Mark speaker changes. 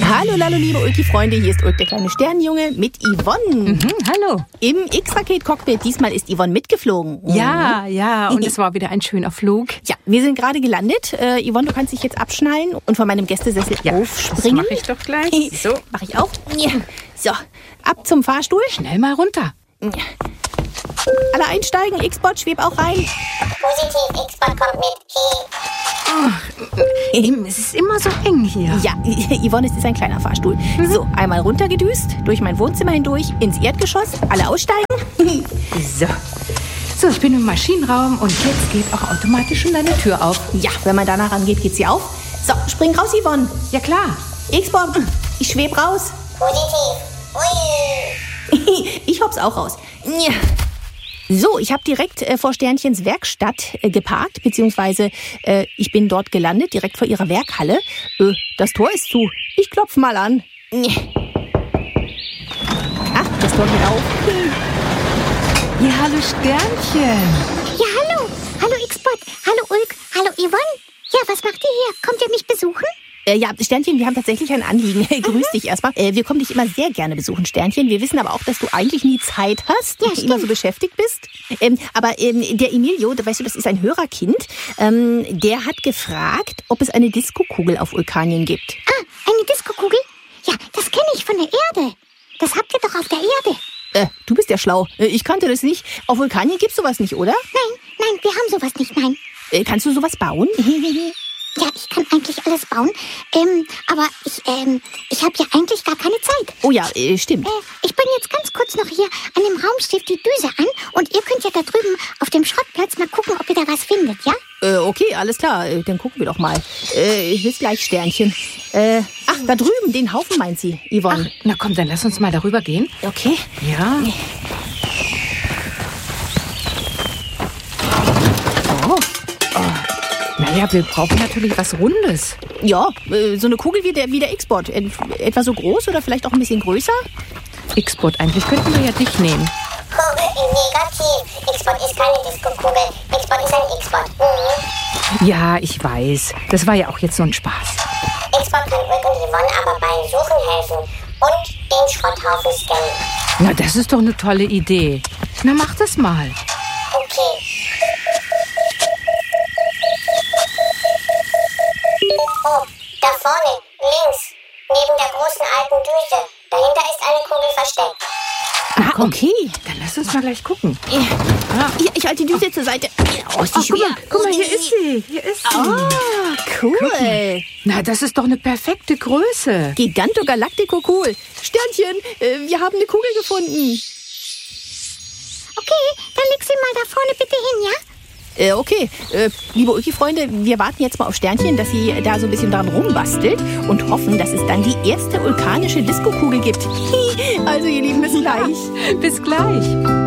Speaker 1: Hallo, liebe Ulki-Freunde, hier ist Ulk, der kleine Sternenjunge mit Yvonne.
Speaker 2: Hallo.
Speaker 1: Im X-Raket-Cockpit, diesmal ist Yvonne mitgeflogen.
Speaker 2: Ja, und es war wieder ein schöner Flug.
Speaker 1: Ja, wir sind gerade gelandet. Yvonne, du kannst dich jetzt abschnallen und von meinem Gästesessel aufspringen.
Speaker 2: Das mache ich doch gleich.
Speaker 1: So, mache ich auch. So, ab zum Fahrstuhl.
Speaker 2: Schnell mal runter.
Speaker 1: Alle einsteigen, X-Bot, schweb auch rein.
Speaker 3: Positiv, X-Bot kommt mit.
Speaker 2: Es ist immer so eng hier.
Speaker 1: Ja, Yvonne, es ist ein kleiner Fahrstuhl. So, einmal runtergedüst, durch mein Wohnzimmer hindurch, ins Erdgeschoss. Alle aussteigen.
Speaker 2: So, ich bin im Maschinenraum und jetzt geht auch automatisch schon deine Tür auf.
Speaker 1: Ja, wenn man danach rangeht, geht sie auf. So, spring raus, Yvonne.
Speaker 2: Ja, klar.
Speaker 1: X-Bot, ich schweb raus.
Speaker 3: Positiv. Ui.
Speaker 1: Ich hopp's auch raus. So, ich habe direkt vor Sternchens Werkstatt geparkt, beziehungsweise ich bin dort gelandet, direkt vor ihrer Werkhalle. Das Tor ist zu. Ich klopfe mal an. Ach, das Tor geht auf.
Speaker 2: Ja, hallo Sternchen.
Speaker 3: Ja, hallo. Hallo X-Bot. Hallo Ulk. Hallo Yvonne. Ja, was macht ihr hier? Kommt ihr mich besuchen?
Speaker 1: Ja, Sternchen, wir haben tatsächlich ein Anliegen. Grüß dich erstmal. Wir kommen dich immer sehr gerne besuchen, Sternchen. Wir wissen aber auch, dass du eigentlich nie Zeit hast,
Speaker 3: Ja,
Speaker 1: und immer so beschäftigt bist. Aber der Emilio, weißt du, das ist ein Hörerkind, der hat gefragt, ob es eine Diskokugel auf Vulkanien gibt.
Speaker 3: Ah, eine Diskokugel? Ja, das kenne ich von der Erde. Das habt ihr doch auf der Erde.
Speaker 1: Du bist ja schlau. Ich kannte das nicht. Auf Vulkanien gibt's sowas nicht, oder?
Speaker 3: Nein, wir haben sowas nicht, nein.
Speaker 1: Kannst du sowas bauen?
Speaker 3: Ja, ich kann eigentlich alles bauen. Aber ich habe ja eigentlich gar keine Zeit.
Speaker 1: Oh ja, stimmt.
Speaker 3: Ich bin jetzt ganz kurz noch hier an dem Raumschiff die Düse an und ihr könnt ja da drüben auf dem Schrottplatz mal gucken, ob ihr da was findet, ja?
Speaker 1: Okay, alles klar. Dann gucken wir doch mal. Bis gleich, Sternchen. Ach, da drüben, den Haufen meint sie, Yvonne.
Speaker 2: Na komm, dann lass uns mal darüber gehen.
Speaker 1: Okay.
Speaker 2: Ja. Naja, wir brauchen natürlich was Rundes.
Speaker 1: Ja, so eine Kugel wie der X-Bot. Etwa so groß oder vielleicht auch ein bisschen größer?
Speaker 2: X-Bot, eigentlich könnten wir ja dich nehmen.
Speaker 3: Negativ. X-Bot ist keine Diskokugel. X-Bot ist ein X-Bot.
Speaker 2: Ja, ich weiß. Das war ja auch jetzt so ein Spaß.
Speaker 3: X-Bot kann Ulk und Yvonne aber beim Suchen helfen und den Schrotthaufen scannen.
Speaker 2: Na, das ist doch eine tolle Idee. Na, mach das mal.
Speaker 3: Okay. Oh, da vorne, links, neben der großen alten Düse. Dahinter ist eine Kugel versteckt.
Speaker 1: Ah, okay.
Speaker 2: Dann lass uns mal gleich gucken.
Speaker 1: Ja, ich halte die Düse zur Seite. Oh, ist die schwer.
Speaker 2: Guck mal, hier ist sie.
Speaker 1: Ah, cool.
Speaker 2: Na, das ist doch eine perfekte Größe.
Speaker 1: Giganto Galactico cool. Sternchen, wir haben eine Kugel gefunden.
Speaker 3: Okay, dann leg sie mal da vorne bitte hin, ja?
Speaker 1: Okay, liebe Ulki-Freunde, wir warten jetzt mal auf Sternchen, dass sie da so ein bisschen dran rumbastelt und hoffen, dass es dann die erste vulkanische Diskokugel gibt. Also, ihr Lieben, bis gleich.
Speaker 2: Bis gleich.